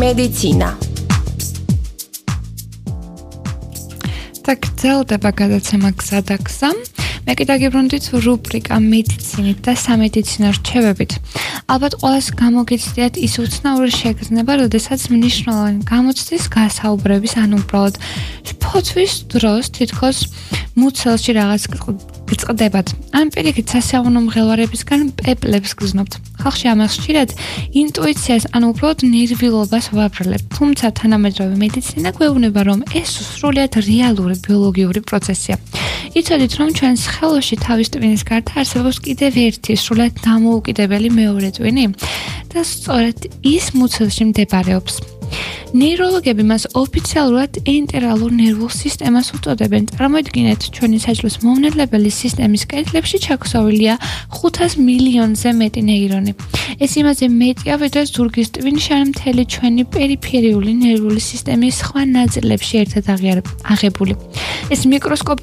მედიცინა. და გრძელდება გადაცემა გზადაგზა. მე კიდე გიბრუნდით რუბრიკა მედიცინით და სამედიცინო რჩევებით. ალბათ ყველას გამოგიცდიათ ის უცნაური შეგრძნება, როდესაც მნიშვნელოვანი გამოცდის გასაუბრების, ანუ უბრალოდ ფოთვის დროს თითქოს მუცელში რაღაც გწყდებათ. ან პირიქით სასიამოვნო მღელვარებისგან პეპლებს გზნობთ. ხალხში ამას ხშირად ინტუიციას, ანუ უბრალოდ ნერვილობას ვაბრალებთ. თუმცა თანამედროვე მედიცინა გვეუბნება, რომ ეს სრულიად რეალური ბიოლოგიური პროცესია. იცოდით, რომ ჩვენს სხეულში თავის ტვინის გარდა არსებობს კიდევ ერთი სრულიად დამოუკიდებელი მეორე ტვინი და სწორედ ის მუცელში მდებარეობს. ნეიროლოგები მას ოფიციალურად ენტერალურ ნერვულ სისტემას უწოდებენ. წარმოიდგინეთ, ჩვენი საჭმლის მომნელებელი სისტემის კედლებში ჩაქსოვილია 500 მილიონზე მეტი ნეირონი. ეს იმაზე მეტია, ვიდრე ზურგის ტვინში ან მთელი ჩვენი პერიფერიული ნერვული სისტემის სხვა ნაწილებში ერთად აღებული. ეს მიკროსკოპ